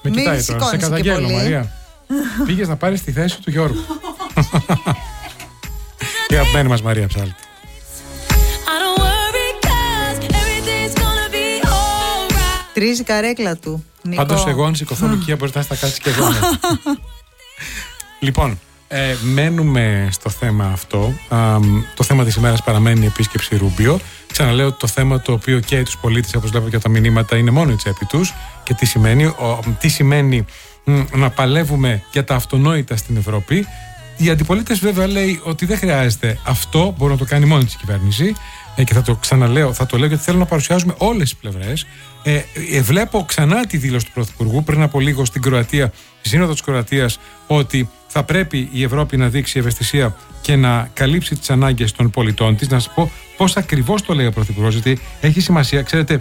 Με κοιτάει τώρα, σε καταγγέλνω, Μαρία. Πήγες να πάρεις τη θέση του Γιώργου. Η αγαπημένη μας Μαρία Ψάλτη. Τρίζει καρέκλα του. Πάντως εγώ αν σηκωθώ Λουκία μπορείς να στα κάτσεις και εγώ. Λοιπόν, μένουμε στο θέμα αυτό. Το θέμα της ημέρας παραμένει η επίσκεψη Ρούμπιο. Ξαναλέω ότι το θέμα το οποίο καίει τους πολίτες, όπως βλέπω και τα μηνύματα, είναι μόνο η τσέπη τους. Και τι σημαίνει να παλεύουμε για τα αυτονόητα στην Ευρώπη. Οι αντιπολίτες βέβαια λέει ότι δεν χρειάζεται αυτό, μπορεί να το κάνει μόνη της η κυβέρνηση. Και θα το ξαναλέω, θα το λέω γιατί θέλω να παρουσιάζουμε όλες τις πλευρές. Βλέπω ξανά τη δήλωση του Πρωθυπουργού πριν από λίγο στην Κροατία, στη Σύνοδο της Κροατίας, ότι θα πρέπει η Ευρώπη να δείξει ευαισθησία και να καλύψει τις ανάγκες των πολιτών της. Να σας πω πώς ακριβώς το λέει ο Πρωθυπουργός, γιατί έχει σημασία. Ξέρετε,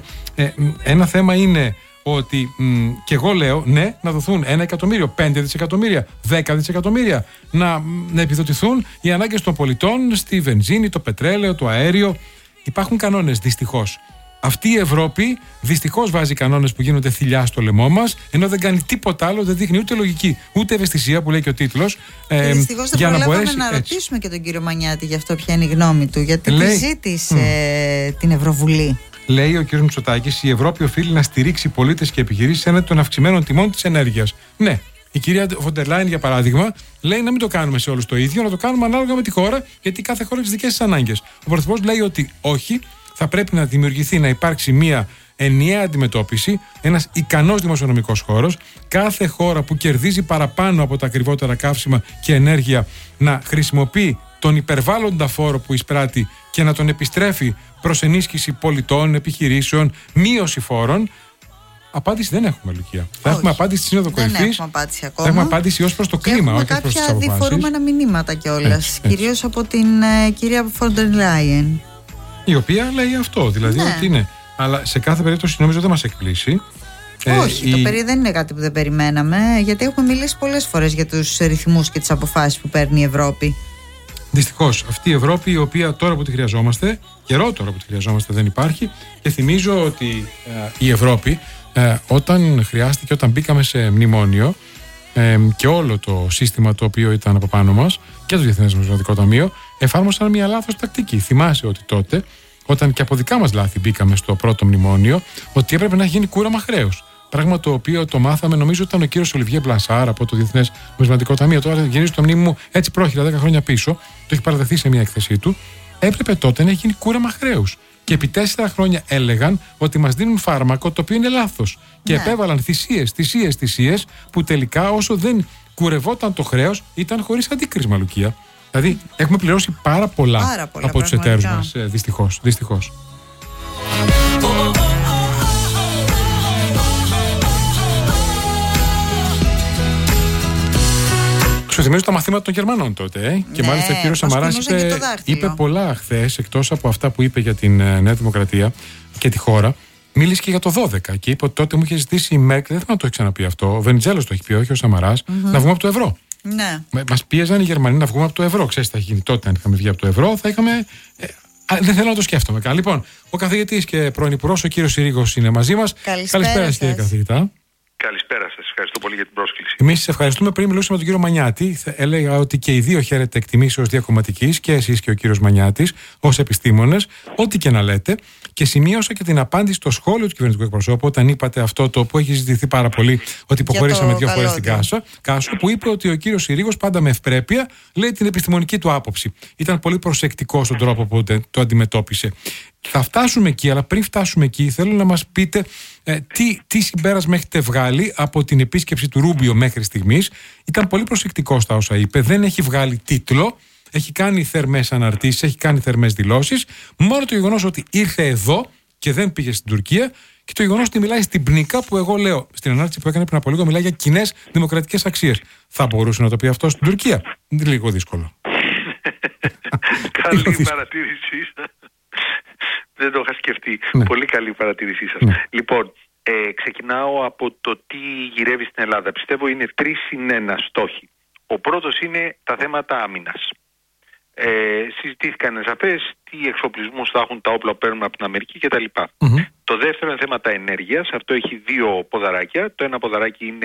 ένα θέμα είναι ότι και εγώ λέω ναι, να δοθούν 1 εκατομμύριο, 5 δισεκατομμύρια, 10 δισεκατομμύρια, να επιδοτηθούν οι ανάγκες των πολιτών στη βενζίνη, το πετρέλαιο, το αέριο. Υπάρχουν κανόνες, δυστυχώς. Αυτή η Ευρώπη δυστυχώς βάζει κανόνες που γίνονται θηλιά στο λαιμό μας, ενώ δεν κάνει τίποτα άλλο, δεν δείχνει ούτε λογική, ούτε ευαισθησία που λέει και ο τίτλος. Δυστυχώς δεν προλάβαμε να ρωτήσουμε και τον κύριο Μανιάτη για αυτό ποια είναι η γνώμη του, γιατί τη ζήτησε την Ευρωβουλή. Λέει ο κ. Μητσοτάκης, η Ευρώπη οφείλει να στηρίξει πολίτες και επιχειρήσεις έναντι των αυξημένων τιμών της ενέργειας. Ναι. Η κυρία Φοντερ Λάιεν, για παράδειγμα, λέει να μην το κάνουμε σε όλους το ίδιο, να το κάνουμε ανάλογα με τη χώρα, γιατί κάθε χώρα έχει τις δικές της ανάγκες. Ο Πρωθυπουργός λέει ότι όχι, θα πρέπει να δημιουργηθεί, να υπάρξει μια ενιαία αντιμετώπιση, ένας ικανός δημοσιονομικός χώρος. Κάθε χώρα που κερδίζει παραπάνω από τα ακριβότερα καύσιμα και ενέργεια να χρησιμοποιεί τον υπερβάλλοντα φόρο που εισπράττει και να τον επιστρέφει προς ενίσχυση πολιτών, επιχειρήσεων, μείωση φόρων. Απάντηση δεν έχουμε, Λουκία. Θα έχουμε απάντηση στη Σύνοδο Κορυφής. Δεν έχουμε απάντηση ακόμα. Θα έχουμε απάντηση ως προς το κλίμα, όχι ως προς τις αποφάσεις. Κάποια διφορούμενα μηνύματα κιόλας. Κυρίως από την κυρία Φοντερ Λάιεν. Η οποία λέει αυτό, δηλαδή ότι είναι. Αλλά σε κάθε περίπτωση νομίζω δεν μας εκπλήσει. Όχι, το δεν είναι κάτι που δεν περιμέναμε, γιατί έχουμε μιλήσει πολλές φορές για τους ρυθμούς και τις αποφάσεις που παίρνει η Ευρώπη. Δυστυχώς, αυτή η Ευρώπη, η οποία τώρα που τη χρειαζόμαστε, καιρό τώρα που τη χρειαζόμαστε, δεν υπάρχει. Και θυμίζω ότι η Ευρώπη, όταν χρειάστηκε, όταν μπήκαμε σε μνημόνιο και όλο το σύστημα το οποίο ήταν από πάνω μας και το Διεθνές Νομισματικό Ταμείο, εφάρμοσαν μια λάθος τακτική. Θυμάσαι ότι τότε, όταν και από δικά μας λάθη μπήκαμε στο πρώτο μνημόνιο, ότι έπρεπε να γίνει κούραμα χρέους. Πράγμα το οποίο το μάθαμε, νομίζω ήταν ο κύριος Ολιβιέ Μπλανσάρ από το Διεθνές Νομισματικό Ταμείο. Τώρα γυρίζω το μνήμη μου έτσι πρόχειρα 10 χρόνια πίσω, το έχει παραδεχθεί σε μια έκθεσή του. Έπρεπε τότε να έχει γίνει κούραμα χρέους. Και επί 4 χρόνια έλεγαν ότι μας δίνουν φάρμακο το οποίο είναι λάθος. Και επέβαλαν θυσίες, που τελικά όσο δεν κουρευόταν το χρέος ήταν χωρίς αντίκρισμα, Λουκία. Δηλαδή έχουμε πληρώσει πάρα πολλά από τους εταίρους μας, δυστυχώς. Σου θυμίζω τα μαθήματα των Γερμανών τότε. Και μάλιστα ο κύριος Σαμαράς είπε πολλά χθες, εκτός από αυτά που είπε για την Νέα Δημοκρατία και τη χώρα. Μίλησε και για το 12 και είπε ότι τότε μου είχε ζητήσει η Μέρκελ, δεν θα το έχει ξαναπεί αυτό. Ο Βενιζέλος το έχει πει, όχι ο Σαμαράς, να βγούμε από το ευρώ. Ναι. Μας πίεζαν οι Γερμανοί να βγούμε από το ευρώ. Ξέρεις τι θα γίνει τότε, αν είχαμε βγει από το ευρώ, θα είχαμε. Δεν θέλω να το σκέφτομαι καν. Λοιπόν, ο καθηγητής και πρώην υπουργός, ο κύριος Συρίγος, είναι μαζί μας. Καλησπέρα, κύριε καθηγητά. Καλησπέρα σας, ευχαριστώ πολύ για την πρόσκληση. Εμείς σας ευχαριστούμε. Πριν μιλούσαμε με τον κύριο Μανιάτη, έλεγα ότι και οι δύο χαίρετε εκτιμήσεως διακομματικής, και εσείς και ο κύριος Μανιάτης, ως επιστήμονες, ό,τι και να λέτε. Και σημείωσα και την απάντηση στο σχόλιο του κυβερνητικού εκπροσώπου, όταν είπατε αυτό το που έχει ζητηθεί πάρα πολύ, ότι υποχωρήσαμε 2 φορές στην Κάσο, που είπε ότι ο κύριος Συρίγος πάντα με ευπρέπεια λέει την επιστημονική του άποψη. Ήταν πολύ προσεκτικός στον τρόπο που το αντιμετώπισε. Θα φτάσουμε εκεί, αλλά πριν φτάσουμε εκεί, θέλω να μας πείτε τι συμπέρασμα έχετε βγάλει από την επίσκεψη του Ρούμπιο μέχρι στιγμής. Ήταν πολύ προσεκτικός στα όσα είπε, δεν έχει βγάλει τίτλο, έχει κάνει θερμές αναρτήσεις, έχει κάνει θερμές δηλώσεις. Μόνο το γεγονός ότι ήρθε εδώ και δεν πήγε στην Τουρκία, και το γεγονός ότι μιλάει στην πνίκα, που εγώ λέω στην ανάρτηση που έκανε πριν από λίγο, μιλάει για κοινές δημοκρατικές αξίες. Θα μπορούσε να το πει αυτό στην Τουρκία? Είναι λίγο δύσκολο. Καλή παρατήρησή σας. Δεν το είχα σκεφτεί. Πολύ καλή παρατήρησή σας. Λοιπόν, ξεκινάω από το τι γυρεύει στην Ελλάδα. Πιστεύω είναι 3 συν 1 στόχοι. Ο πρώτος είναι τα θέματα άμυνας. Συζητήθηκαν σαφές τι εξοπλισμούς θα έχουν τα όπλα που παίρνουν από την Αμερική κτλ. Το δεύτερο είναι θέματα ενέργειας. Αυτό έχει 2 ποδαράκια. Το ένα ποδαράκι είναι